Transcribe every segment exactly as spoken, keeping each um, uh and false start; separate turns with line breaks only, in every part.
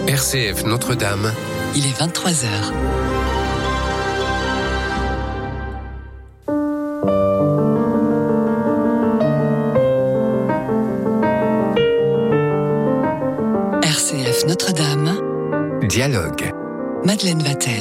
R C F Notre-Dame.
Il est vingt-trois heures. R C F Notre-Dame.
Dialogue.
Madeleine Vatel.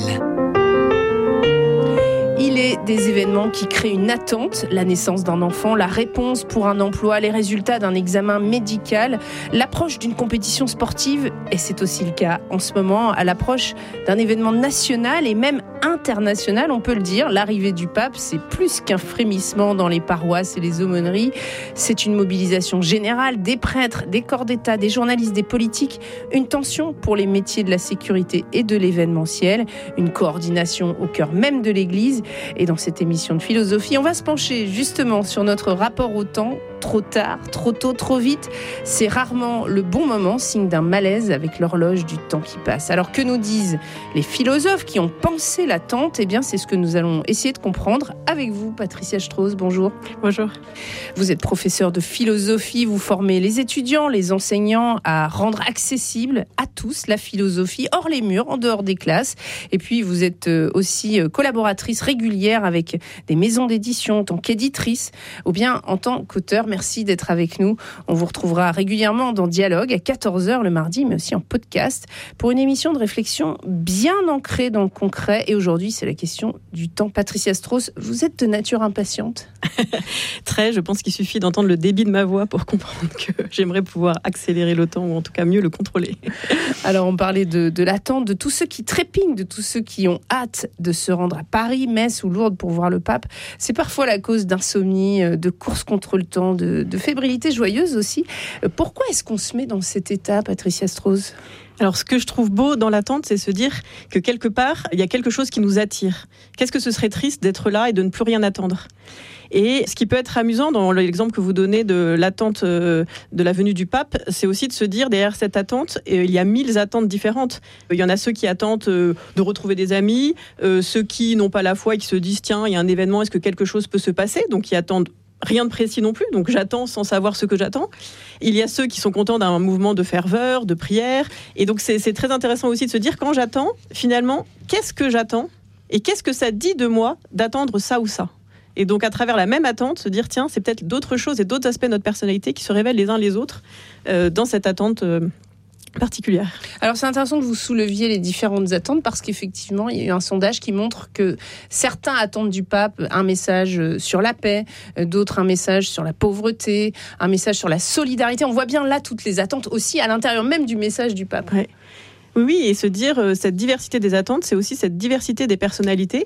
Il est des événements qui créent une attente, la naissance d'un enfant, la réponse pour un emploi, les résultats d'un examen médical, l'approche d'une compétition sportive, et c'est aussi le cas en ce moment, à l'approche d'un événement national et même international, on peut le dire. L'arrivée du pape, c'est plus qu'un frémissement dans les paroisses et les aumôneries, c'est une mobilisation générale des prêtres, des corps d'État, des journalistes, des politiques, une tension pour les métiers de la sécurité et de l'événementiel, une coordination au cœur même de l'Église. Et dans cette émission de philosophie, on va se pencher justement sur notre rapport au temps. Trop tard, trop tôt, trop vite, c'est rarement le bon moment, signe d'un malaise avec l'horloge du temps qui passe. Alors que nous disent les philosophes qui ont pensé l'attente? Eh bien, c'est ce que nous allons essayer de comprendre avec vous, Patricia Strauss. Bonjour.
Bonjour.
Vous êtes professeur de philosophie, vous formez les étudiants, les enseignants à rendre accessible à tous la philosophie hors les murs, en dehors des classes. Et puis, vous êtes aussi collaboratrice régulière avec des maisons d'édition en tant qu'éditrice ou bien en tant qu'auteur. Merci d'être avec nous. On vous retrouvera régulièrement dans Dialogue à quatorze heures le mardi, mais aussi en podcast, pour une émission de réflexion bien ancrée dans le concret. Et aujourd'hui, c'est la question du temps. Patricia Strauss, vous êtes de nature impatiente?
Très, je pense qu'il suffit d'entendre le débit de ma voix pour comprendre que j'aimerais pouvoir accélérer le temps, ou en tout cas mieux le contrôler.
Alors, on parlait de, de l'attente, de tous ceux qui trépignent, de tous ceux qui ont hâte de se rendre à Paris, Metz ou Lourdes pour voir le pape. C'est parfois la cause d'insomnie, de course contre le temps, de, de fébrilité joyeuse aussi. Pourquoi est-ce qu'on se met dans cet état, Patricia Strauss ?
Alors, ce que je trouve beau dans l'attente, c'est se dire que quelque part, il y a quelque chose qui nous attire. Qu'est-ce que ce serait triste d'être là et de ne plus rien attendre ? Et ce qui peut être amusant dans l'exemple que vous donnez de l'attente de la venue du pape, c'est aussi de se dire, derrière cette attente, il y a mille attentes différentes. Il y en a ceux qui attendent de retrouver des amis, ceux qui n'ont pas la foi et qui se disent, tiens, il y a un événement, est-ce que quelque chose peut se passer ? Donc, ils attendent rien de précis non plus, donc j'attends sans savoir ce que j'attends. Il y a ceux qui sont contents d'un mouvement de ferveur, de prière, et donc c'est, c'est très intéressant aussi de se dire, quand j'attends, finalement, qu'est-ce que j'attends ? Et qu'est-ce que ça dit de moi d'attendre ça ou ça ? Et donc, à travers la même attente, se dire, tiens, c'est peut-être d'autres choses et d'autres aspects de notre personnalité qui se révèlent les uns les autres euh, dans cette attente euh, particulière.
Alors, c'est intéressant que vous souleviez les différentes attentes parce qu'effectivement, il y a eu un sondage qui montre que certains attendent du pape un message sur la paix, d'autres un message sur la pauvreté, un message sur la solidarité. On voit bien là toutes les attentes aussi à l'intérieur même du message du pape.
Ouais. Oui, et se dire, euh, cette diversité des attentes, c'est aussi cette diversité des personnalités.